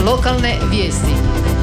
Lokalne vijesti.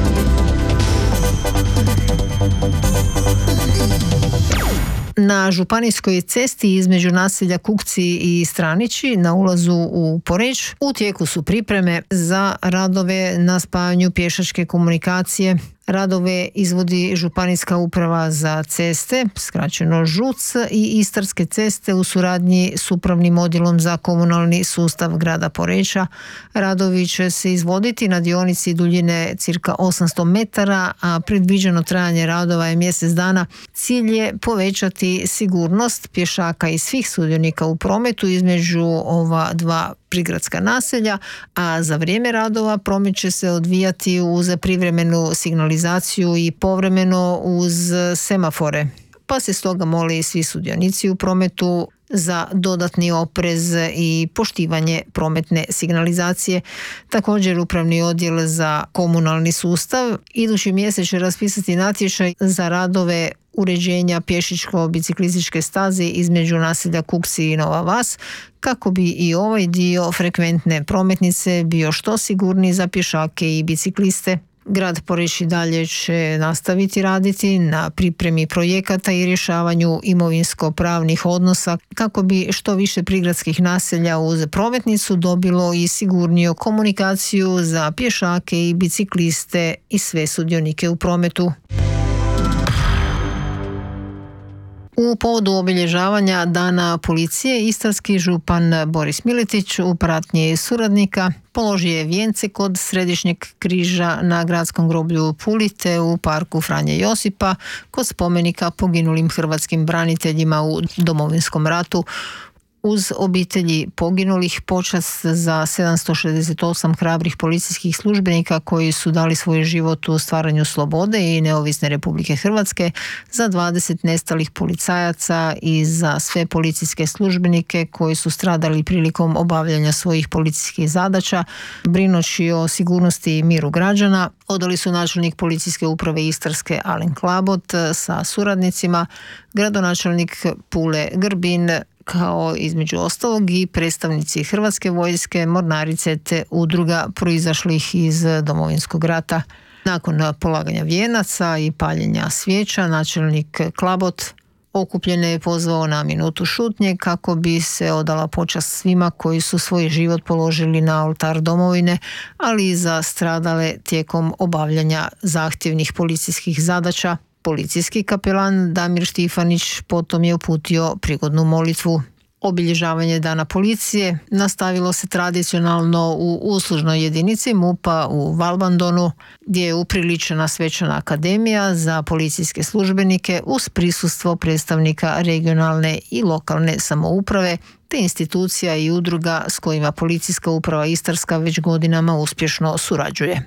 Na županijskoj cesti između naselja Kukci i Stranići na ulazu u Poreč u tijeku su pripreme za radove na spajanju pješačke komunikacije. Radove izvodi Županijska uprava za ceste, skraćeno ŽUC, i Istarske ceste u suradnji s Upravnim odjelom za komunalni sustav grada Poreča. Radovi će se izvoditi na dionici duljine cirka 800 metara, a predviđeno trajanje radova je mjesec dana. Cilj je povećati sigurnost pješaka i svih sudionika u prometu između ova dva prigradska naselja, a za vrijeme radova promet će se odvijati uz privremenu signalizaciju i povremeno uz semafore. Pa se stoga moli svi sudionici u prometu za dodatni oprez i poštivanje prometne signalizacije. Također Upravni odjel za komunalni sustav idući mjesec će raspisati natječaj za radove uređenja pješičko-biciklističke staze između naselja Kuksi i Nova Vas, kako bi i ovaj dio frekventne prometnice bio što sigurniji za pješake i bicikliste. Grad Poreč i dalje će nastaviti raditi na pripremi projekata i rješavanju imovinsko-pravnih odnosa kako bi što više prigradskih naselja uz prometnicu dobilo i sigurniju komunikaciju za pješake i bicikliste i sve sudionike u prometu. U povodu obilježavanja Dana policije, istarski župan Boris Miletić u pratnji suradnika položio je vijence kod Središnjeg križa na gradskom groblju Puli te u parku Franje Josipa kod spomenika poginulim hrvatskim braniteljima u Domovinskom ratu. Uz obitelji poginulih počast za 768 hrabrih policijskih službenika koji su dali svoj život u stvaranju slobode i neovisne Republike Hrvatske, za 20 nestalih policajaca i za sve policijske službenike koji su stradali prilikom obavljanja svojih policijskih zadaća, brinući o sigurnosti i miru građana, odali su načelnik policijske uprave Istarske Alen Klabot sa suradnicima, gradonačelnik Pule Grbin, kao između ostalog i predstavnici Hrvatske vojske, mornarice te udruga proizašlih iz Domovinskog rata. Nakon polaganja vijenaca i paljenja svijeća, načelnik Klabot okupljene je pozvao na minutu šutnje kako bi se odala počast svima koji su svoj život položili na oltar domovine, ali i za stradale tijekom obavljanja zahtjevnih policijskih zadaća. Policijski kapelan Damir Štifanić potom je uputio prigodnu molitvu. Obilježavanje Dana policije nastavilo se tradicionalno u uslužnoj jedinici MUP-a u Valbandonu, gdje je upriličena svečana akademija za policijske službenike uz prisustvo predstavnika regionalne i lokalne samouprave te institucija i udruga s kojima Policijska uprava Istarska već godinama uspješno surađuje.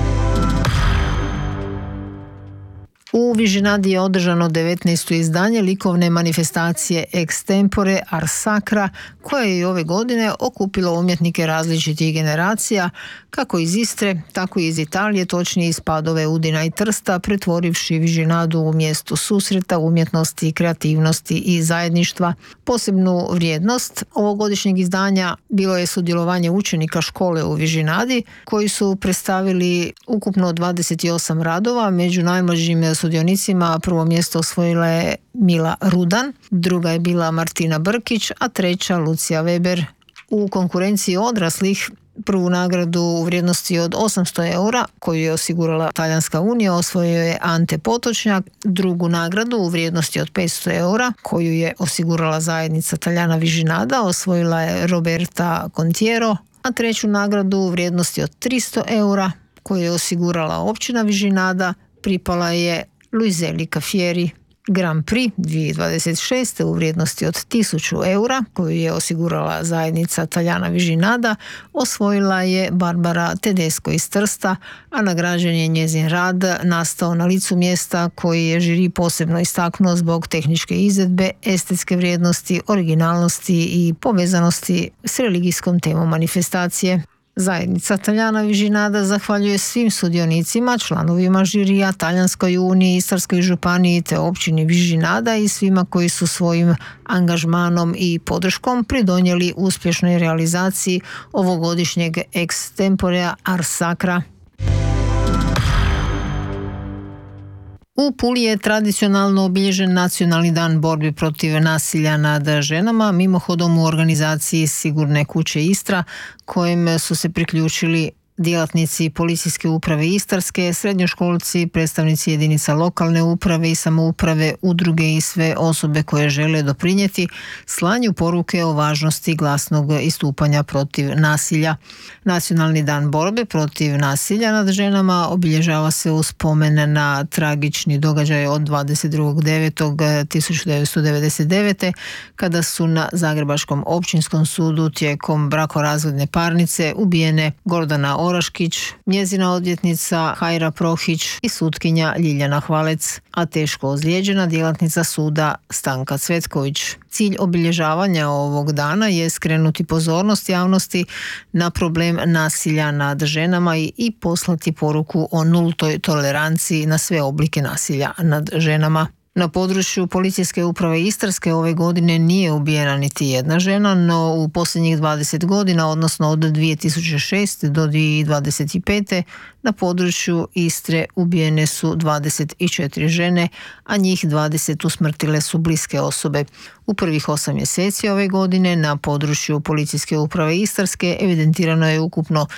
U Vižinadi je održano 19. izdanje likovne manifestacije Extempore Ars Sacra, koja je i ove godine okupilo umjetnike različitih generacija, kako iz Istre, tako i iz Italije, točnije iz Padove, Udina i Trsta, pretvorivši Vižinadu u mjesto susreta, umjetnosti, kreativnosti i zajedništva. Posebnu vrijednost ovogodišnjeg izdanja bilo je sudjelovanje učenika škole u Vižinadi, koji su predstavili ukupno 28 radova. Među najmlađim sudionicima prvo mjesto osvojila je Mila Rudan, druga je bila Martina Brkić, a treća Lucija Weber. U konkurenciji odraslih prvu nagradu u vrijednosti od 800 eura, koju je osigurala Talijanska unija, osvojio je Ante Potočnjak, drugu nagradu u vrijednosti od 500 eura, koju je osigurala zajednica Taljana Vižinada, osvojila je Roberta Contiero, a treću nagradu u vrijednosti od 300 eura, koju je osigurala općina Vižinada, pripala je Luizeli Cafieri. Grand Prix 2026. u vrijednosti od 1000 eura, koju je osigurala zajednica Taljana Vižinada, osvojila je Barbara Tedesco iz Trsta, a nagrađen je njezin rad nastao na licu mjesta koji je žiri posebno istaknuo zbog tehničke izvedbe, estetske vrijednosti, originalnosti i povezanosti s religijskom temom manifestacije. Zajednica Taljana Vižinada zahvaljuje svim sudionicima, članovima žirija, Talijanskoj uniji, Istarskoj županiji te općini Vižinada i svima koji su svojim angažmanom i podrškom pridonijeli uspješnoj realizaciji ovogodišnjeg Extemporea Ars Sacra. U Puli je tradicionalno obilježen Nacionalni dan borbe protiv nasilja nad ženama, mimohodom u organizaciji Sigurne kuće Istra, kojem su se priključili djelatnici Policijske uprave Istarske, srednjoškolci, predstavnici jedinica lokalne uprave i samouprave, udruge i sve osobe koje žele doprinijeti slanju poruke o važnosti glasnog istupanja protiv nasilja. Nacionalni dan borbe protiv nasilja nad ženama obilježava se u spomen na tragični događaj od 22.9.1999. kada su na Zagrebačkom općinskom sudu tijekom brakorazvodne parnice ubijene Gordana Oraškić, njezina odvjetnica Hajra Prohić i sutkinja Ljiljana Hvalec, a teško ozlijeđena djelatnica suda Stanka Cvetković. Cilj obilježavanja ovog dana je skrenuti pozornost javnosti na problem nasilja nad ženama i poslati poruku o nultoj toleranciji na sve oblike nasilja nad ženama. Na području Policijske uprave Istarske ove godine nije ubijena niti jedna žena, no u posljednjih 20 godina, odnosno od 2006. do 2025. na području Istre ubijene su 24 žene, a njih 20 usmrtile su bliske osobe. U prvih 8 mjeseci ove godine na području Policijske uprave Istarske evidentirano je ukupno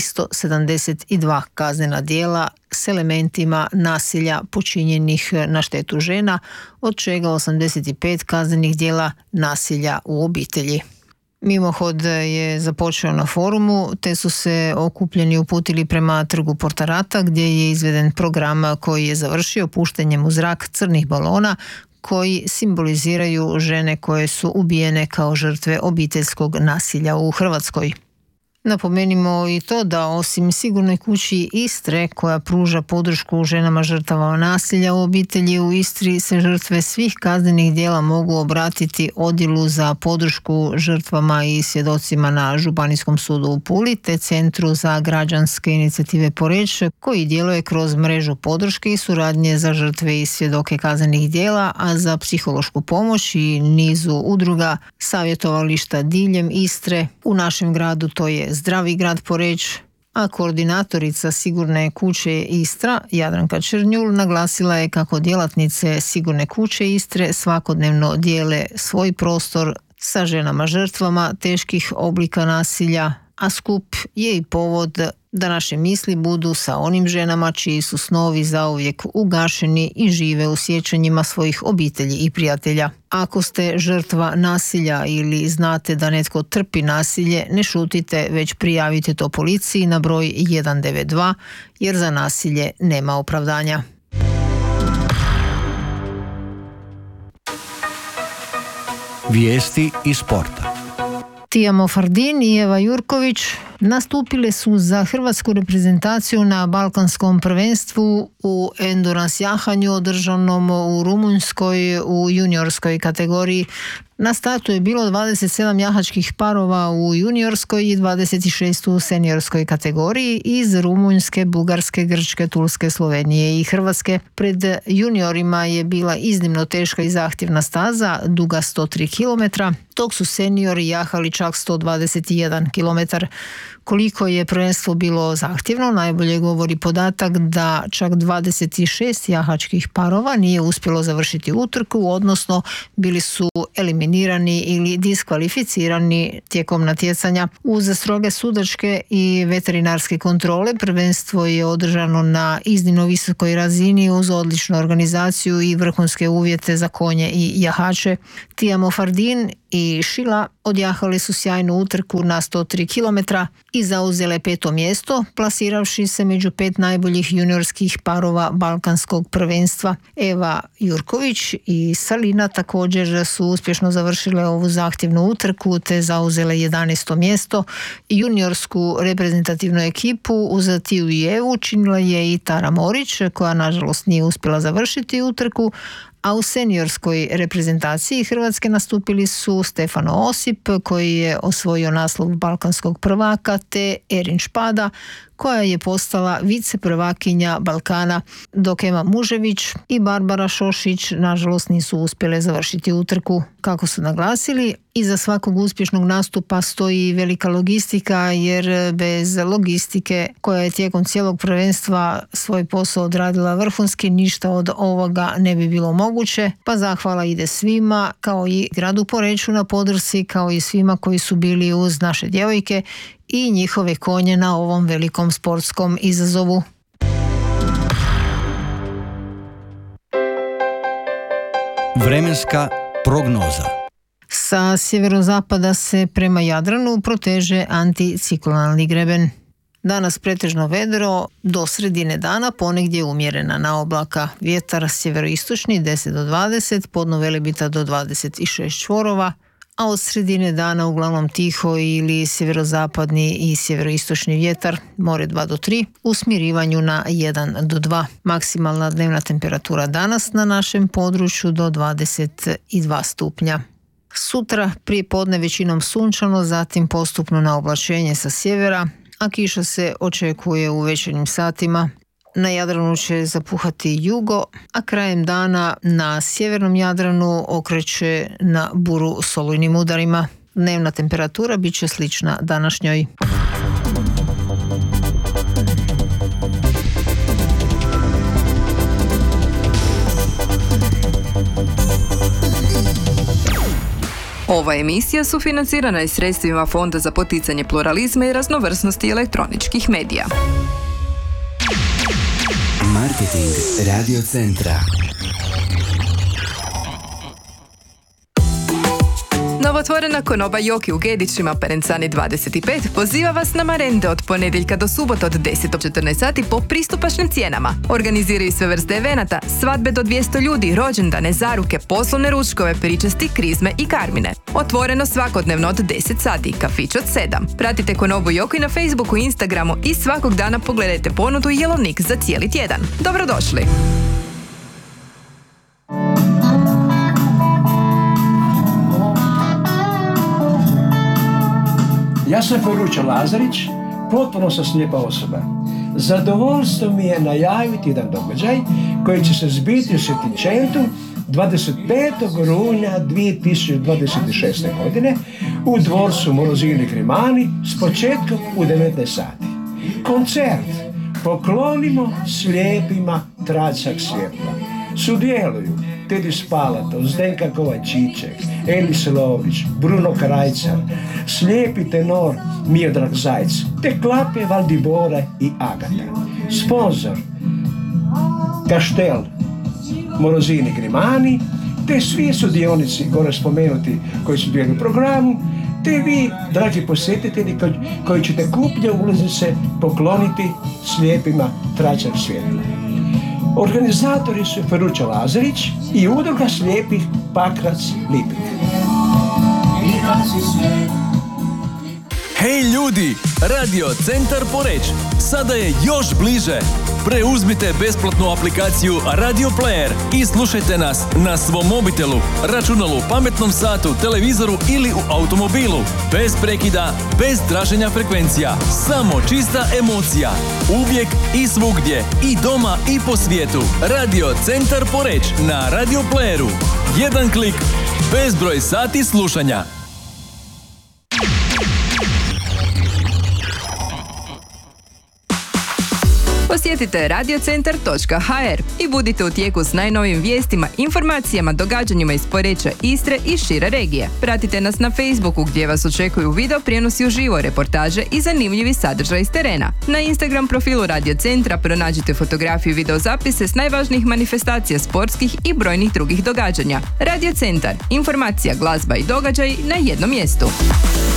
372 kaznena djela s elementima nasilja počinjenih na štetu žena, od čega 85 kaznenih djela nasilja u obitelji. Mimohod je započeo na forumu, te su se okupljeni uputili prema trgu Portarata, gdje je izveden program koji je završio puštanjem u zrak crnih balona koji simboliziraju žene koje su ubijene kao žrtve obiteljskog nasilja u Hrvatskoj. Napomenimo i to da osim Sigurnoj kući Istre, koja pruža podršku ženama žrtava nasilja u obitelji, u Istri se žrtve svih kaznenih djela mogu obratiti odjelu za podršku žrtvama i svjedocima na Županijskom sudu u Puli te Centru za građanske inicijative Poreč, koji djeluje kroz mrežu podrške i suradnje za žrtve i svjedoke kaznenih djela, a za psihološku pomoć i nizu udruga savjetovališta diljem Istre. U našem gradu to je Zdravi grad Poreč, a koordinatorica Sigurne kuće Istra, Jadranka Černjul, naglasila je kako djelatnice Sigurne kuće Istre svakodnevno dijele svoj prostor sa ženama žrtvama teških oblika nasilja, a skup je i povod da naše misli budu sa onim ženama čiji su snovi zauvijek ugašeni i žive u sjećanjima svojih obitelji i prijatelja. Ako ste žrtva nasilja ili znate da netko trpi nasilje, ne šutite, već prijavite to policiji na broj 192, jer za nasilje nema opravdanja. Vijesti iz sporta. Tija Mofardin i Eva Jurković nastupile su za hrvatsku reprezentaciju na Balkanskom prvenstvu u endurance jahanju održanom u Rumunjskoj u juniorskoj kategoriji. Na startu je bilo 27 jahačkih parova u juniorskoj i 26 u seniorskoj kategoriji iz Rumunjske, Bugarske, Grčke, Turske, Slovenije i Hrvatske. Pred juniorima je bila iznimno teška i zahtjevna staza, duga 103 km, dok su seniori jahali čak 121 km. Koliko je prvenstvo bilo zahtjevno, najbolje govori podatak da čak 26 jahačkih parova nije uspjelo završiti utrku, odnosno bili su eliminirani ili diskvalificirani tijekom natjecanja. Uz stroge sudačke i veterinarske kontrole prvenstvo je održano na iznimno visokoj razini uz odličnu organizaciju i vrhunske uvjete za konje i jahače. Tija Mofardin i Šila odjahali su sjajnu utrku na 103 km i zauzele 5. mjesto, plasiravši se među 5 najboljih juniorskih parova Balkanskog prvenstva. Eva Jurković i Salina također su uspješno završile ovu zahtjevnu utrku te zauzele 11. mjesto. Juniorsku reprezentativnu ekipu uz Tiju i Evu činila je i Tara Morić, koja nažalost nije uspjela završiti utrku, a u seniorskoj reprezentaciji Hrvatske nastupili su Stefano Osip, koji je osvojio naslov balkanskog prvaka, te Erin Špada, koja je postala viceprvakinja Balkana, dok Ema Mužević i Barbara Šošić nažalost nisu uspjele završiti utrku. Kako su naglasili, iza svakog uspješnog nastupa stoji velika logistika, jer bez logistike koja je tijekom cijelog prvenstva svoj posao odradila vrhunski, ništa od ovoga ne bi bilo moguće, pa zahvala ide svima, kao i gradu Poreču na podršci, kao i svima koji su bili uz naše djevojke i njihove konje na ovom velikom sportskom izazovu. Vremenska prognoza. Sa sjeverozapada se prema Jadranu proteže anticiklonalni greben. Danas pretežno vedro, do sredine dana ponegdje umjerena naoblaka. Vjetar sjeveroistočni 10 do 20, podno Velebita do 26 čvorova, a od sredine dana uglavnom tiho ili sjeverozapadni i sjeveroistočni vjetar, more 2 do 3, u smirivanju na 1 do 2. Maksimalna dnevna temperatura danas na našem području do 22 stupnja. Sutra prije podne većinom sunčano, zatim postupno na oblačenje sa sjevera, a kiša se očekuje u večernjim satima. Na Jadranu će zapuhati jugo, a krajem dana na sjevernom Jadranu okreće na buru s olujnim udarima. Dnevna temperatura bit će slična današnjoj. Ova emisija sufinancirana je sredstvima Fonda za poticanje pluralizma i raznovrsnosti elektroničkih medija. Marketing Radio Centra. Novotvorena konoba Joki u Gedićima, Perencani 25, poziva vas na marende od ponedjeljka do subota od 10 do 14 sati po pristupačnim cijenama. Organiziraju sve vrste evenata, svadbe do 200 ljudi, rođendane, zaruke, poslovne ručkove, pričasti, krizme i karmine. Otvoreno svakodnevno od 10 sati, kafić od 7. Pratite konobu Joki na Facebooku i Instagramu i svakog dana pogledajte ponudu i jelovnik za cijeli tjedan. Dobrodošli! Ja sam Feruča Lazarić, potpuno sam slijepa osoba. Zadovoljstvo mi je najaviti jedan događaj koji će se zbiti u Svetničentu 25. rujna 2026. godine u dvorcu Morozini Grimani s početkom u 19 sati. Koncert Poklonimo slijepima tracak svjetla. Sudjeluju Tedi Spalatov, Zdenka Kovačićek, Elis Lović, Bruno Karajcar, slijepi tenor Miodrag Zajc, te klape Valdibora i Agata. Sponzor Kaštel Morozini Grimani, te svi sudionici gore spomenuti koji su bili u programu, te vi, dragi posjetitelji, koji ćete kupnje ulaznice pokloniti slijepima tračak svjetla. Organizatori su Feruča Lazarić i udruga slijepih Pakrac-Lipik. Hej ljudi, Radio Centar Poreč sada je još bliže. Preuzmite besplatnu aplikaciju Radio Player i slušajte nas na svom mobitelu, računalu, pametnom satu, televizoru ili u automobilu. Bez prekida, bez traženja frekvencija. Samo čista emocija. Uvijek i svugdje. I doma i po svijetu. Radio Centar Poreč na Radio Playeru. Jedan klik, bezbroj sati slušanja. Posjetite radiocentar.hr i budite u tijeku s najnovijim vijestima, informacijama, događanjima iz Poreča, Istre i šire regije. Pratite nas na Facebooku gdje vas očekuju video prijenosi uživo, reportaže i zanimljivi sadržaj iz terena. Na Instagram profilu Radio Centra pronađite fotografiju i videozapise s najvažnijih manifestacija sportskih i brojnih drugih događanja. Radio Centar, informacija, glazba i događaj na jednom mjestu.